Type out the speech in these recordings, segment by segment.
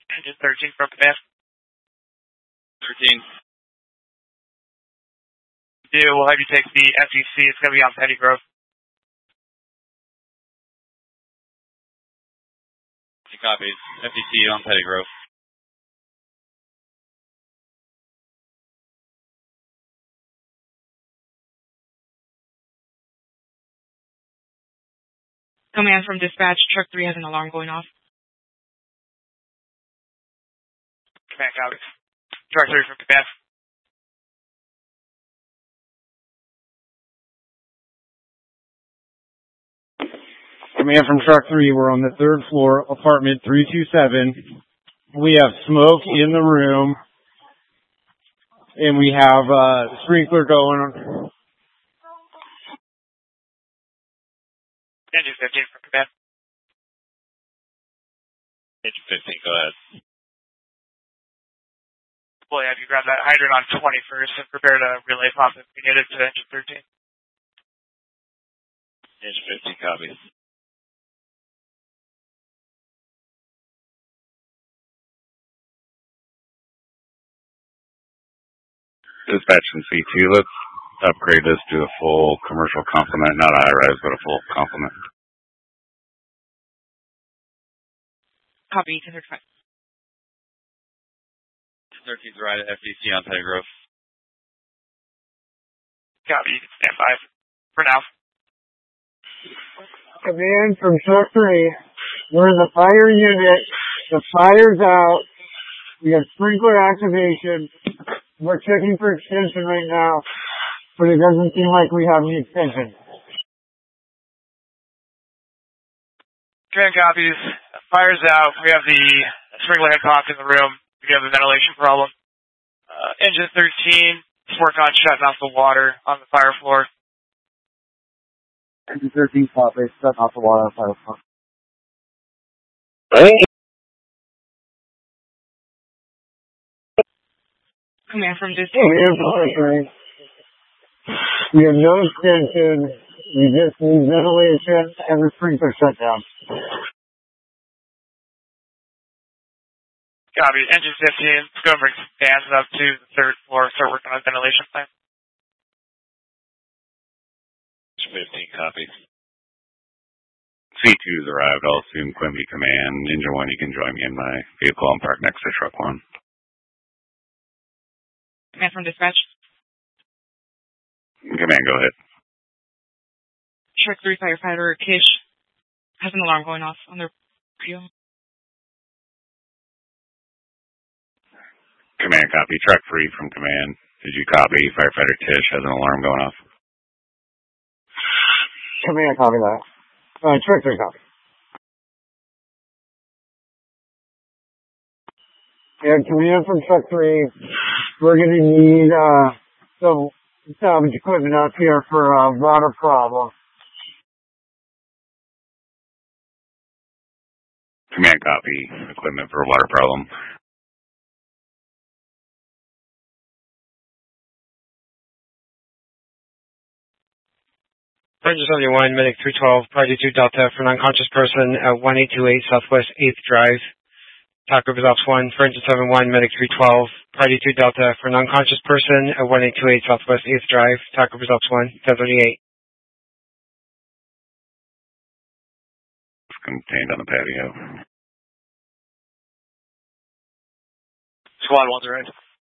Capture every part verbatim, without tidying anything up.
Engine thirteen from command. thirteen. Do, we'll have you take the F T C. It's going to be on Petty Grove. Copies. F T C on Petty Grove. Command from dispatch, truck three has an alarm going off. Command copies. Truck three from command. Command from truck three, we're on the third floor, apartment three two seven. We have smoke in the room, and we have uh, sprinkler going on. Engine fifteen from command. Engine fifteen, go ahead. We'll have you grab that hydrant on twenty-first and prepare to relay pump if you need it to engine thirteen. Engine fifteen, copies. Dispatch from C two, let's upgrade this to a full commercial complement, not a high-rise, but a full complement. Copy, ten thirty-five. thirteen's right at F T C on Petty Grove. Copy, you can stand by for now. Command from truck three, we're in the fire unit, the fire's out, we have sprinkler activation. We're checking for extension right now, but it doesn't seem like we have any extension. Command copies. Fire's out. We have the sprinkler head cocked in the room. We have a ventilation problem. Uh, engine thirteen, let's work on shutting off the water on the fire floor. Engine thirteen, spot base, shutting off the water on the fire floor. Command from dispatch. We have no extension. We just need ventilation and the sprinkler shut down. Copy. Engine fifteen, let's go and bring some fans up to the third floor, start working on the ventilation plan. fifteen, copies. C two's arrived. I'll assume Quimby command. Engine one, you can join me in my vehicle and park next to truck one. Command from dispatch. Command, go ahead. Truck three firefighter Kish has an alarm going off on their radio. Command, copy. Truck three from command. Did you copy? Firefighter Tish has an alarm going off. Command, copy that. Uh, truck three, copy. Yeah, command from truck three. We're going to need uh, some salvage equipment up here for a water problem. Command, copy. Equipment for a water problem. Ranger seventy-one, Medic three twelve, Party two Delta for an unconscious person at one eight two eight Southwest eighth Drive. Talk Group is Ops one, Ranger seventy-one, Medic three twelve, Party two Delta for an unconscious person at one eight two eight Southwest eighth Drive. Talk Group is Ops one, ten thirty-eight. It's contained on the patio. Squad one's right.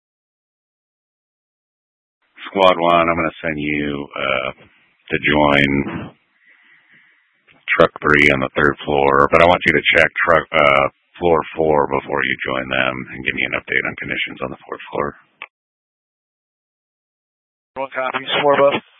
Squad one, I'm going to send you uh, to join truck three on the third floor, but I want you to check truck uh, floor four before you join them and give me an update on conditions on the fourth floor. One copy, four above.